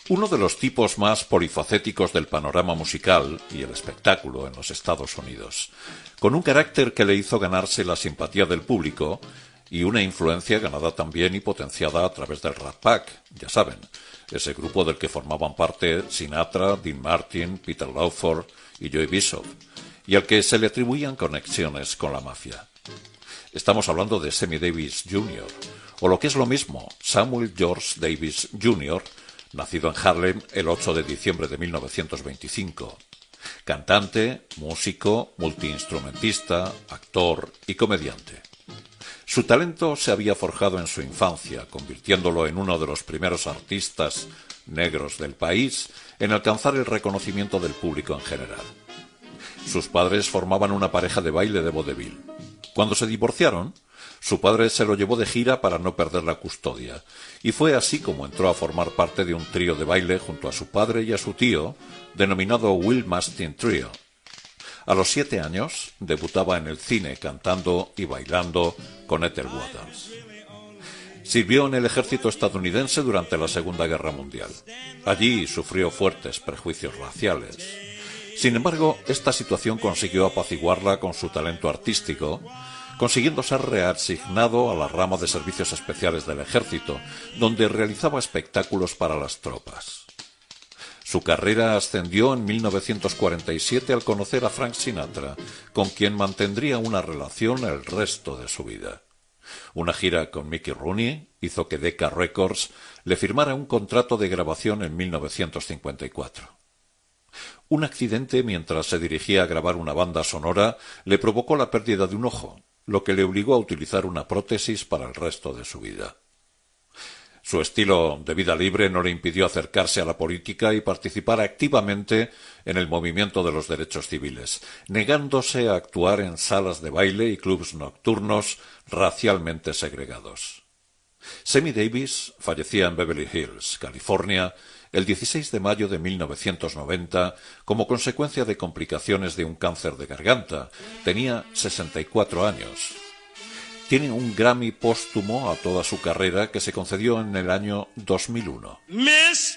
Uno de los tipos más polifacéticos del panorama musical y el espectáculo en los Estados Unidos, con un carácter que le hizo ganarse la simpatía del público y una influencia ganada también y potenciada a través del Rat Pack, ya saben, ese grupo del que formaban parte Sinatra, Dean Martin, Peter Lawford y Joey Bishop, y al que se le atribuían conexiones con la mafia. Estamos hablando de Sammy Davis Jr., o lo que es lo mismo, Samuel George Davis Jr., nacido en Harlem el 8 de diciembre de 1925. Cantante, músico, multiinstrumentista, actor y comediante. Su talento se había forjado en su infancia, convirtiéndolo en uno de los primeros artistas negros del país en alcanzar el reconocimiento del público en general. Sus padres formaban una pareja de baile de vodevil. Cuando se divorciaron, su padre se lo llevó de gira para no perder la custodia, y fue así como entró a formar parte de un trío de baile junto a su padre y a su tío, denominado Will Mastin Trio. A los 7 años debutaba en el cine cantando y bailando con Ethel Waters. Sirvió en el ejército estadounidense durante la Segunda Guerra Mundial. Allí sufrió fuertes prejuicios raciales. Sin embargo, esta situación consiguió apaciguarla con su talento artístico, consiguiendo ser reasignado a la rama de servicios especiales del ejército, donde realizaba espectáculos para las tropas. Su carrera ascendió en 1947 al conocer a Frank Sinatra, con quien mantendría una relación el resto de su vida. Una gira con Mickey Rooney hizo que Decca Records le firmara un contrato de grabación en 1954. Un accidente mientras se dirigía a grabar una banda sonora le provocó la pérdida de un ojo, lo que le obligó a utilizar una prótesis para el resto de su vida. Su estilo de vida libre no le impidió acercarse a la política y participar activamente en el movimiento de los derechos civiles, negándose a actuar en salas de baile y clubs nocturnos racialmente segregados. Sammy Davis fallecía en Beverly Hills, California, el 16 de mayo de 1990 como consecuencia de complicaciones de un cáncer de garganta. Tenía 64 años. Tiene un Grammy póstumo a toda su carrera que se concedió en el año 2001.